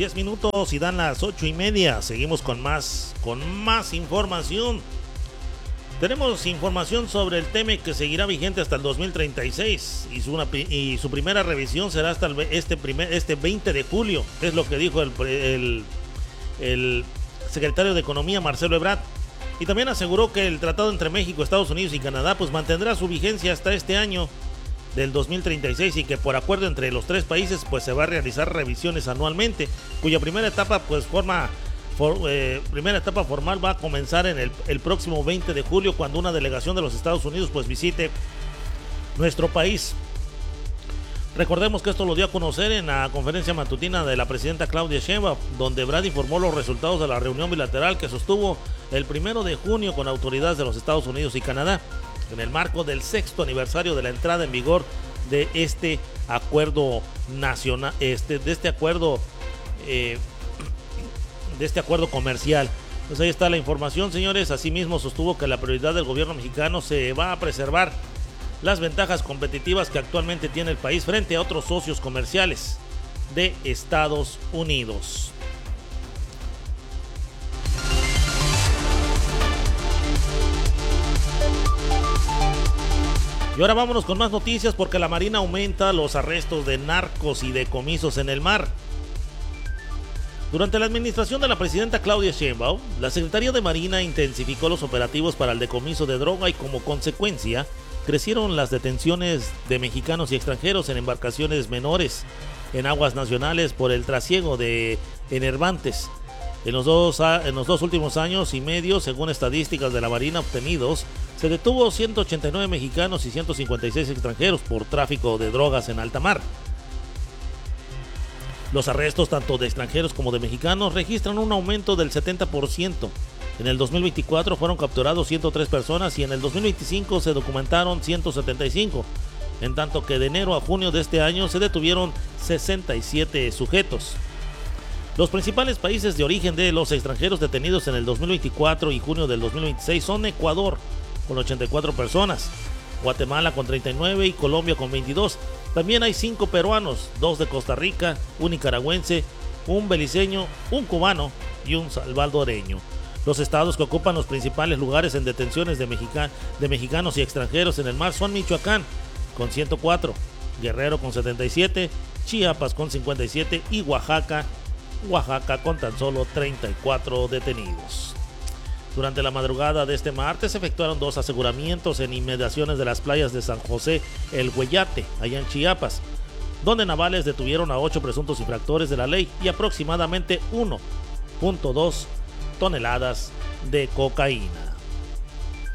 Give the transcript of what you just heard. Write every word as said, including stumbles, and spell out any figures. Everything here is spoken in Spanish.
diez minutos y dan las ocho y media. Seguimos con más, con más información. Tenemos información sobre el T E M E C que seguirá vigente hasta el dos mil treinta y seis y su, una, y su primera revisión será hasta el, este, primer, este veinte de julio. Es lo que dijo el, el, el secretario de Economía, Marcelo Ebrard. Y también aseguró que el tratado entre México, Estados Unidos y Canadá pues mantendrá su vigencia hasta este año del dos mil treinta y seis y que por acuerdo entre los tres países pues se va a realizar revisiones anualmente, cuya primera etapa pues forma for, eh, primera etapa formal va a comenzar en el, el próximo veinte de julio, cuando una delegación de los Estados Unidos pues visite nuestro país. Recordemos que esto lo dio a conocer en la conferencia matutina de la presidenta Claudia Sheinbaum, donde Ebrard informó los resultados de la reunión bilateral que sostuvo el primero de junio con autoridades de los Estados Unidos y Canadá, en el marco del sexto aniversario de la entrada en vigor de este acuerdo nacional, este, de este acuerdo, eh, de este acuerdo comercial. Pues ahí está la información, señores. Asimismo, sostuvo que la prioridad del gobierno mexicano se va a preservar las ventajas competitivas que actualmente tiene el país frente a otros socios comerciales de Estados Unidos. Y ahora vámonos con más noticias, porque la Marina aumenta los arrestos de narcos y decomisos en el mar. Durante la administración de la presidenta Claudia Sheinbaum, la Secretaría de Marina intensificó los operativos para el decomiso de droga y como consecuencia crecieron las detenciones de mexicanos y extranjeros en embarcaciones menores en aguas nacionales por el trasiego de enervantes. En los, dos, en los dos últimos años y medio, según estadísticas de la Marina obtenidos, se detuvo ciento ochenta y nueve mexicanos y ciento cincuenta y seis extranjeros por tráfico de drogas en alta mar. Los arrestos tanto de extranjeros como de mexicanos registran un aumento del setenta por ciento. En el dos mil veinticuatro fueron capturados ciento tres personas y en el dos mil veinticinco se documentaron ciento setenta y cinco, en tanto que de enero a junio de este año se detuvieron sesenta y siete sujetos. Los principales países de origen de los extranjeros detenidos en el dos mil veinticuatro y junio del dos mil veintiséis son Ecuador, con ochenta y cuatro personas, Guatemala con treinta y nueve y Colombia con veintidós. También hay cinco peruanos, dos de Costa Rica, un nicaragüense, un beliceño, un cubano y un salvadoreño. Los estados que ocupan los principales lugares en detenciones de, mexica- de mexicanos y extranjeros en el mar son Michoacán con ciento cuatro, Guerrero con setenta y siete, Chiapas con cincuenta y siete y Oaxaca Oaxaca con tan solo treinta y cuatro detenidos. Durante la madrugada de este martes se efectuaron dos aseguramientos en inmediaciones de las playas de San José El Güeyate, allá en Chiapas, donde navales detuvieron a ocho presuntos infractores de la ley y aproximadamente uno punto dos toneladas de cocaína.